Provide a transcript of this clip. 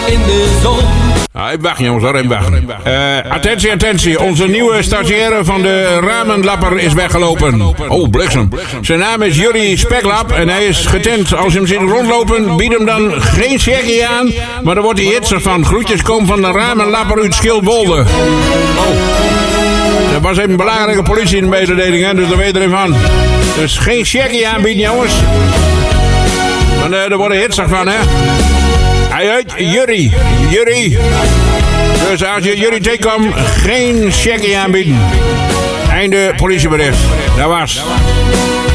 In de zon. Even wachten jongens, hoor, even wachten. Attentie, attentie. Onze nieuwe stagiaire van de ramenlapper is weggelopen. Oh, bliksem. Zijn naam is Jurrie Speklap en hij is getent. Als je hem ziet rondlopen, bied hem dan geen checkie aan. Maar dan wordt hij hitsig van. Groetjes komen van de ramenlapper uit Schildwolde. Oh. Er was even een belangrijke politie in de mededeling, hè, dus daar weet je erin van. Dus geen checkie aanbieden, jongens. Want daar wordt hij hitsig van, hè. Hij heet Jurrie. Jurrie. Dus als je Jurrie tegenkomt, geen checkie aanbieden. Einde politiebericht. Dat was.